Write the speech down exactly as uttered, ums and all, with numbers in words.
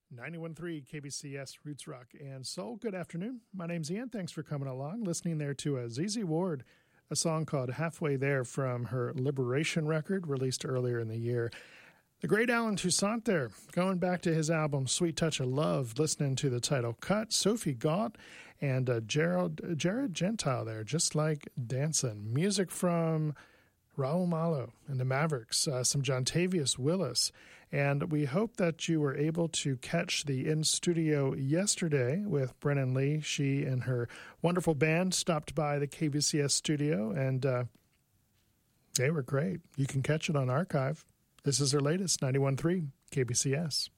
ninety-one point three K B C S Roots Rock and Soul. Good afternoon. My name's Ian. Thanks for coming along, listening there to a Z Z Ward, a song called Halfway There from her Liberation record released earlier in the year. The great Alan Toussaint there, going back to his album Sweet Touch of Love, listening to the title cut, Sophie Gaunt and uh, Gerald, Jared Gentile there, Just Like Dancing. Music from Raul Malo and the Mavericks, uh, some Jontavius Willis. And we hope that you were able to catch the in-studio yesterday with Brennan Lee. She and her wonderful band stopped by the K B C S studio, and uh, they were great. You can catch it on archive. This is her latest, ninety-one point three K B C S.